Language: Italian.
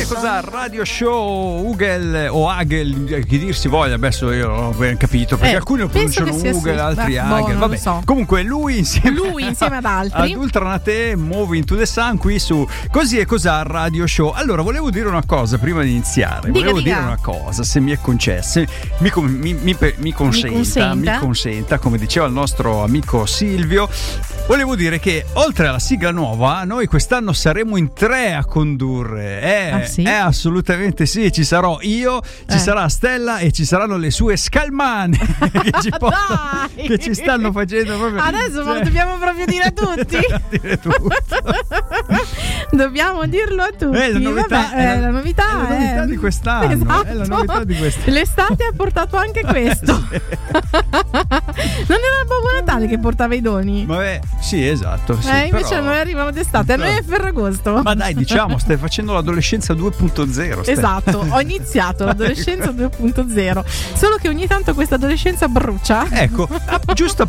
Così e cos'ha Radio Show Ugel o Agel, chi dir si voglia, adesso io non ho ben capito perché alcuni lo pronunciano Ugel, altri Agel, vabbè. So. Comunque lui insieme ad altri ad Ultranate Move into the Sun qui su Così e cos'ha Radio Show. Allora volevo dire una cosa prima di iniziare. Dire una cosa, se mi è concesso, mi consenta, come diceva il nostro amico Silvio. Volevo dire che oltre alla sigla nuova, noi quest'anno saremo in 3 a condurre. Sì? Assolutamente sì, ci sarò io, ci sarà Stella e ci saranno le sue scalmane che ci stanno facendo proprio. Adesso dobbiamo proprio dire a tutti. Dobbiamo dirlo a tutti. È la novità di quest'anno. Esatto. È la novità di quest'anno. L'estate ha portato anche questo. Non era Babbo Natale che portava i doni? Vabbè, sì, esatto. Sì, invece però... a noi arrivano d'estate, a noi è Ferragosto. Ma dai, diciamo, stai facendo l'adolescenza 2.0. Esatto, ho iniziato l'adolescenza 2.0. Solo che ogni tanto questa adolescenza brucia. Ecco, giusto